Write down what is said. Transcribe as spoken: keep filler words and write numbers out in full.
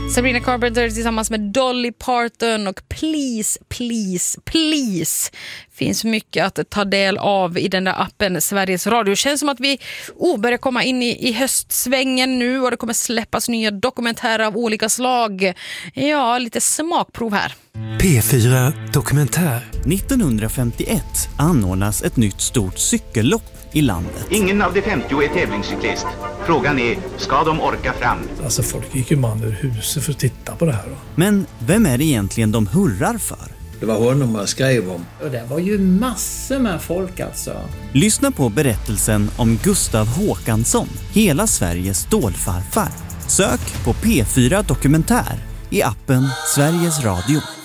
Sabrina Carpenter tillsammans med Dolly Parton och Please, Please, Please. Finns mycket att ta del av i den där appen Sveriges Radio. Det känns som att vi oh, börjar komma in i, i höstsvängen nu och det kommer släppas nya dokumentärer av olika slag. Ja, lite smakprov här. P fyra Dokumentär. nittonhundrafemtioett anordnas ett nytt stort cykellopp i landet. Ingen av de femtio är tävlingscyklist. Frågan är, ska de orka fram? Alltså folk gick ju man ur huset för att titta på det här då. Men vem är det egentligen de hurrar för? Det var honom man skrev om. Och det var ju massor med folk alltså. Lyssna på berättelsen om Gustav Håkansson, hela Sveriges stålfarfar. Sök på P fyra Dokumentär i appen Sveriges Radio.